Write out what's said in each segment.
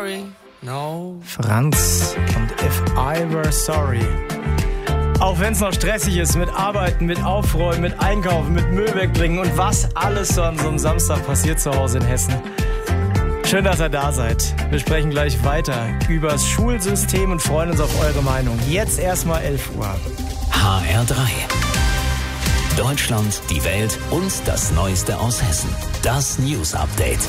sorry, no. Franz und If I Were Sorry. Auch wenn es noch stressig ist mit Arbeiten, mit Aufräumen, mit Einkaufen, mit Müll wegbringen und was alles so an so einem Samstag passiert zu Hause in Hessen. Schön, dass ihr da seid. Wir sprechen gleich weiter übers Schulsystem und freuen uns auf eure Meinung. Jetzt erstmal 11 Uhr. HR3. Deutschland, die Welt und das Neueste aus Hessen. Das News Update.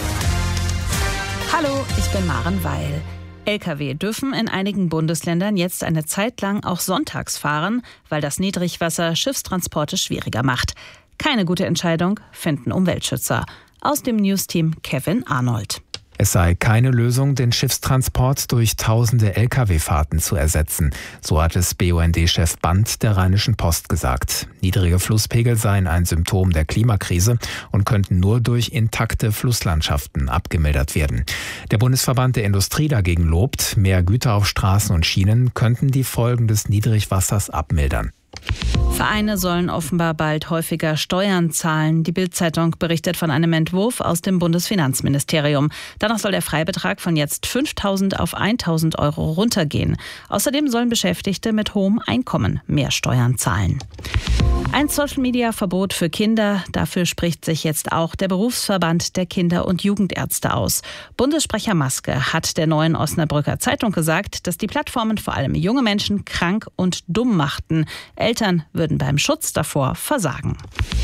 Hallo, ich bin Maren Weil. Lkw dürfen in einigen Bundesländern jetzt eine Zeit lang auch sonntags fahren, weil das Niedrigwasser Schiffstransporte schwieriger macht. Keine gute Entscheidung, finden Umweltschützer. Aus dem Newsteam Kevin Arnold. Es sei keine Lösung, den Schiffstransport durch tausende Lkw-Fahrten zu ersetzen. So hat es BUND-Chef Band der Rheinischen Post gesagt. Niedrige Flusspegel seien ein Symptom der Klimakrise und könnten nur durch intakte Flusslandschaften abgemildert werden. Der Bundesverband der Industrie dagegen lobt, mehr Güter auf Straßen und Schienen könnten die Folgen des Niedrigwassers abmildern. Vereine sollen offenbar bald häufiger Steuern zahlen. Die Bild-Zeitung berichtet von einem Entwurf aus dem Bundesfinanzministerium. Danach soll der Freibetrag von jetzt 5.000 auf 1.000 Euro runtergehen. Außerdem sollen Beschäftigte mit hohem Einkommen mehr Steuern zahlen. Ein Social-Media-Verbot für Kinder. Dafür spricht sich jetzt auch der Berufsverband der Kinder- und Jugendärzte aus. Bundessprecher Maske hat der Neuen Osnabrücker Zeitung gesagt, dass die Plattformen vor allem junge Menschen krank und dumm machten. Eltern würden beim Schutz davor versagen.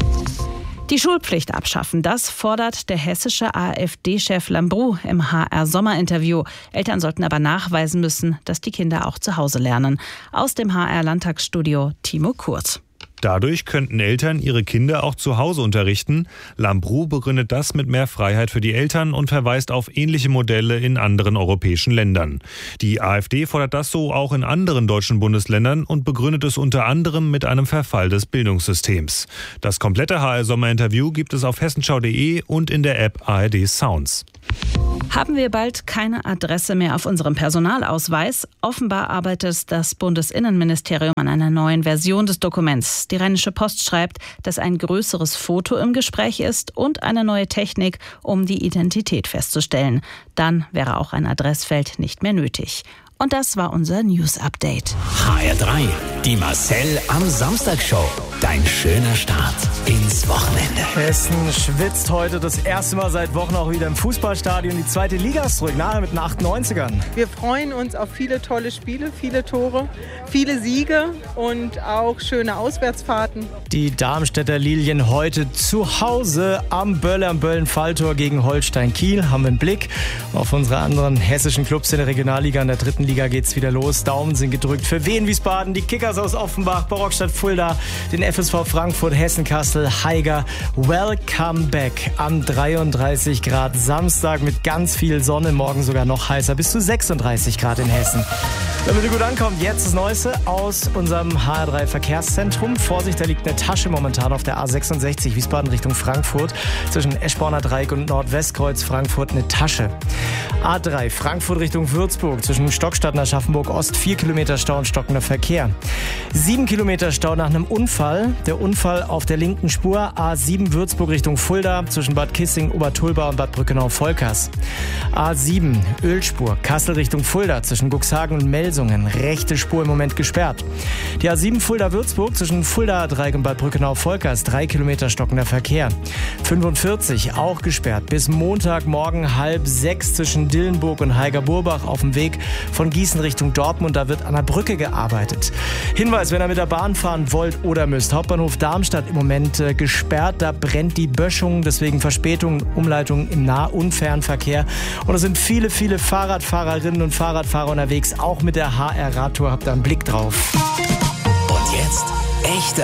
Die Schulpflicht abschaffen, das fordert der hessische AfD-Chef Lambrou im HR-Sommerinterview. Eltern sollten aber nachweisen müssen, dass die Kinder auch zu Hause lernen. Aus dem HR-Landtagsstudio Timo Kurz. Dadurch könnten Eltern ihre Kinder auch zu Hause unterrichten. Lambrou begründet das mit mehr Freiheit für die Eltern und verweist auf ähnliche Modelle in anderen europäischen Ländern. Die AfD fordert das so auch in anderen deutschen Bundesländern und begründet es unter anderem mit einem Verfall des Bildungssystems. Das komplette HR-Sommerinterview gibt es auf hessenschau.de und in der App ARD Sounds. Haben wir bald keine Adresse mehr auf unserem Personalausweis? Offenbar arbeitet das Bundesinnenministerium an einer neuen Version des Dokuments. Die Rheinische Post schreibt, dass ein größeres Foto im Gespräch ist und eine neue Technik, um die Identität festzustellen. Dann wäre auch ein Adressfeld nicht mehr nötig. Und das war unser News-Update. HR3, die Marcel am Samstag-Show. Dein schöner Start ins Wochenende. Hessen schwitzt heute das erste Mal seit Wochen auch wieder im Fußballstadion. Die zweite Liga ist zurück, nachher mit den 98ern. Wir freuen uns auf viele tolle Spiele, viele Tore, viele Siege und auch schöne Auswärtsfahrten. Die Darmstädter Lilien heute zu Hause am Böllen-Falltor gegen Holstein Kiel. Haben wir einen Blick auf unsere anderen hessischen Clubs in der Regionalliga. In der dritten Liga geht's wieder los. Daumen sind gedrückt für Wien Wiesbaden, die Kickers aus Offenbach, Barockstadt Fulda, den FSV Frankfurt, Hessen-Kassel, Haiger. Welcome back am 33 Grad Samstag mit ganz viel Sonne, morgen sogar noch heißer, bis zu 36 Grad in Hessen. Damit ihr gut ankommt, jetzt das Neueste aus unserem HR3 Verkehrszentrum. Vorsicht, da liegt eine Tasche momentan auf der A66 Wiesbaden Richtung Frankfurt. Zwischen Eschborner Dreieck und Nordwestkreuz Frankfurt eine Tasche. A3 Frankfurt Richtung Würzburg. Zwischen Stockstadt und Aschaffenburg Ost 4 Kilometer Stau und stockender Verkehr. 7 Kilometer Stau nach einem Unfall. Der Unfall auf der linken Spur A7 Würzburg Richtung Fulda. Zwischen Bad Kissing, Obertulba und Bad Brückenau-Volkers. A7 Ölspur Kassel Richtung Fulda. Zwischen Cuxhagen und Melsungen. Rechte Spur im Moment gesperrt. Die A7 Fulda-Würzburg zwischen Fulda-Dreieck und Bad Brückenau-Volkers 3 Kilometer stockender Verkehr. 45 auch gesperrt bis Montagmorgen 5:30 zwischen Dillenburg und Haiger-Burbach auf dem Weg von Gießen Richtung Dortmund. Da wird an der Brücke gearbeitet. Hinweis, wenn ihr mit der Bahn fahren wollt oder müsst. Hauptbahnhof Darmstadt im Moment gesperrt. Da brennt die Böschung. Deswegen Verspätungen, Umleitungen im Nah- und Fernverkehr. Und es sind viele, viele Fahrradfahrerinnen und Fahrradfahrer unterwegs. Auch mit der HR-Radtour habt ihr einen Blick drauf. Und jetzt echte